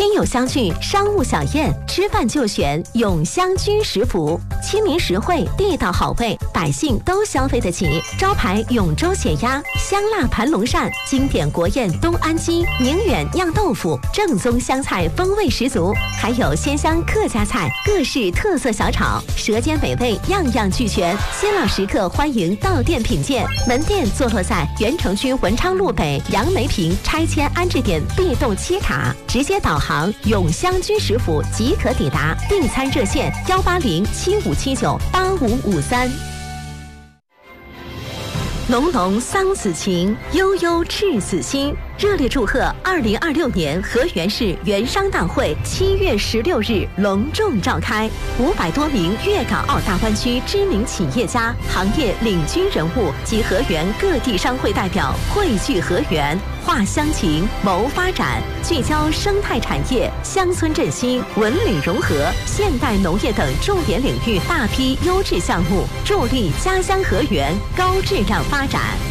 天友相聚，商务小宴，吃饭就选永香居食府，亲民实惠，地道好味，百姓都消费得起。招牌永州血鸭、香辣盘龙鳝，经典国宴东安鸡、宁远酿豆腐，正宗湘菜风味十足，还有鲜香客家菜、各式特色小炒，舌尖美味，样样俱全。新老食客欢迎到店品鉴。门店坐落在原城区文昌路北杨梅坪拆迁安置点 B 栋7卡，直接导航永香居食府即可抵达。订餐热线18075798553。浓浓桑梓情，悠悠赤子心。热烈祝贺2026年河源市原商大会7月16日隆重召开，500多名粤港澳大湾区知名企业家、行业领军人物及河源各地商会代表汇聚河源，话乡情，谋发展，聚焦生态产业、乡村振兴、文旅融合、现代农业等重点领域大批优质项目，助力家乡河源高质量发展。